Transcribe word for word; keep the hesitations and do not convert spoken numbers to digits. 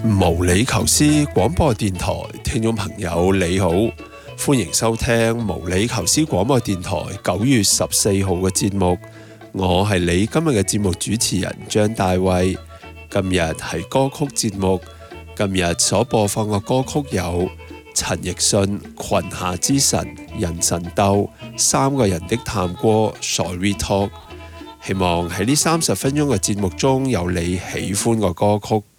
無理求思廣播電台聽眾朋友你好，歡迎收聽無理求思廣播電台九月十四號嘅節目。我係你今日嘅節目主持人張大衛。今日係歌曲節目，今日所播放嘅歌曲有陳奕迅《裙下之臣》、人神鬥、三個人的探戈、Sorry Talk。希望喺呢三十分鐘嘅節目中有你喜歡嘅歌曲。